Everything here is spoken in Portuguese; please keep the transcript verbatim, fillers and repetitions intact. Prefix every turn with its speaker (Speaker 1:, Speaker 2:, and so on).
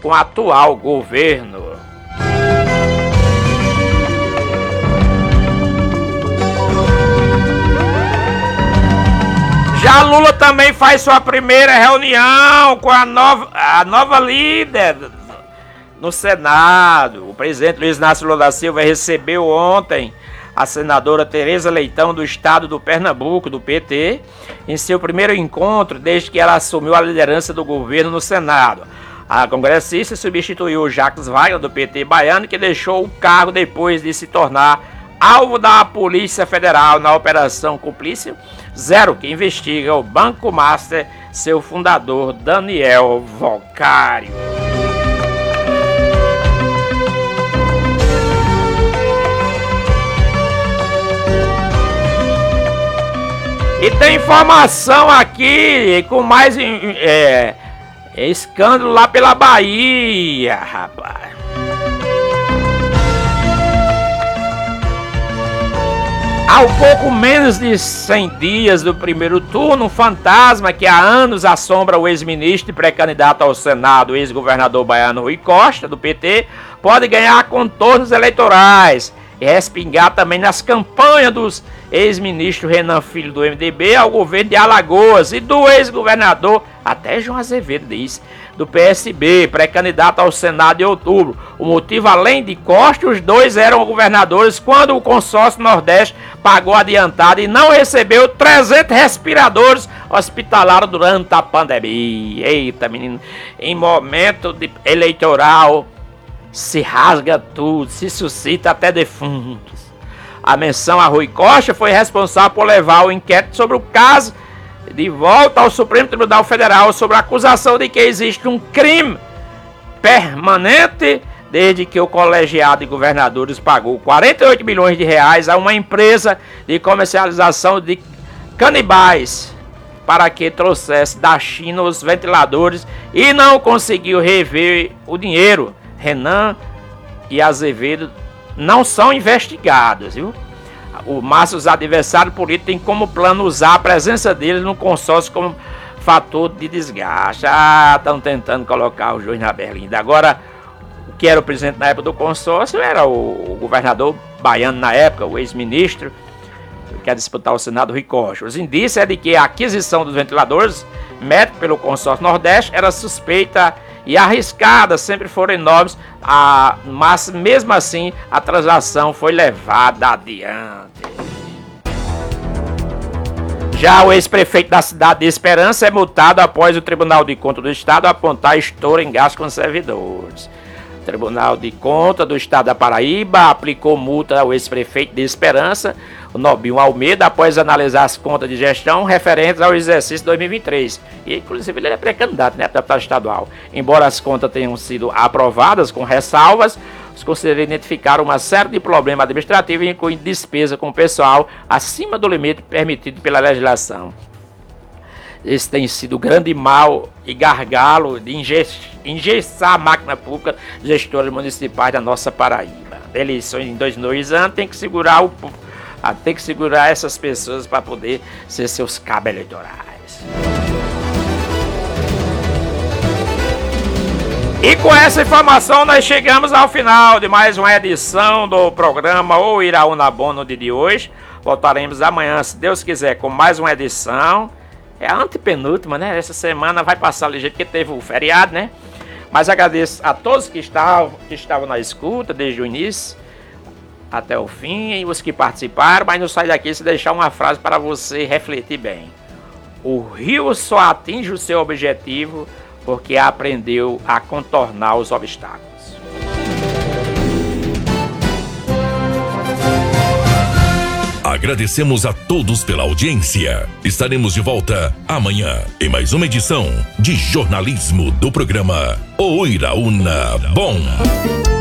Speaker 1: com o atual governo. Já Lula também faz sua primeira reunião com a nova, a nova líder no Senado. O presidente Luiz Inácio Lula da Silva recebeu ontem a senadora Tereza Leitão do estado do Pernambuco, do P T, em seu primeiro encontro desde que ela assumiu a liderança do governo no Senado. A congressista substituiu o Jacques Wagner, do P T baiano, que deixou o cargo depois de se tornar alvo da Polícia Federal na Operação Cúmplice Zero, que investiga o Banco Master, seu fundador Daniel Vocário. E tem informação aqui com mais é, escândalo lá pela Bahia, rapaz. Ao pouco menos de cem dias do primeiro turno, um fantasma que há anos assombra o ex-ministro e pré-candidato ao Senado, o ex-governador baiano Rui Costa, do P T, pode ganhar contornos eleitorais e respingar também nas campanhas dos ex-ministro Renan Filho, do M D B, ao governo de Alagoas, e do ex-governador, até João Azevedo diz, do P S B, pré-candidato ao Senado em outubro. O motivo, além de Costa, os dois eram governadores quando o consórcio Nordeste pagou adiantado e não recebeu trezentos respiradores hospitalares durante a pandemia. Eita, menino, em momento de eleitoral se rasga tudo, se suscita até defuntos. A menção a Rui Costa foi responsável por levar o inquérito sobre o caso de volta ao Supremo Tribunal Federal sobre a acusação de que existe um crime permanente desde que o colegiado de governadores pagou quarenta e oito milhões de reais a uma empresa de comercialização de canibais para que trouxesse da China os ventiladores e não conseguiu rever o dinheiro. Renan e Azevedo não são investigados, viu? O Márcio, os adversários políticos, têm como plano usar a presença deles no consórcio como fator de desgaste. Ah, estão tentando colocar o juiz na berlinda. Agora, o que era o presidente na época do consórcio era o, o governador baiano na época, o ex-ministro, que quer disputar o Senado, Rui Costa. Os indícios é de que a aquisição dos ventiladores, médico pelo consórcio Nordeste, era suspeita e arriscadas, sempre foram enormes, a, mas mesmo assim a transação foi levada adiante. Já o ex-prefeito da cidade de Esperança é multado após o Tribunal de Contas do Estado apontar estouro em gastos com servidores. O Tribunal de Contas do Estado da Paraíba aplicou multa ao ex-prefeito de Esperança, o Nobinho Almeida, após analisar as contas de gestão referentes ao exercício dois mil e vinte e três. E, inclusive, ele é pré-candidato, né, a deputado estadual. Embora as contas tenham sido aprovadas com ressalvas, os conselheiros identificaram uma série de problemas administrativos, incluindo despesa com pessoal acima do limite permitido pela legislação. Esse tem sido o grande mal e gargalo de engessar a máquina pública dos gestores municipais da nossa Paraíba. Eleições em dois, dois anos tem que segurar o tem que segurar essas pessoas para poder ser seus cabos eleitorais. E com essa informação nós chegamos ao final de mais uma edição do programa O Iraúna Bom no dia de hoje. Voltaremos amanhã, se Deus quiser, com mais uma edição. É a antepenúltima, né? Essa semana vai passar ligeiro porque teve o feriado, né? Mas agradeço a todos que estavam, que estavam na escuta desde o início até o fim, e os que participaram, mas não sai daqui se deixar uma frase para você refletir bem. O rio só atinge o seu objetivo porque aprendeu a contornar os obstáculos.
Speaker 2: Agradecemos a todos pela audiência. Estaremos de volta amanhã em mais uma edição de jornalismo do programa O Iraúna Bom.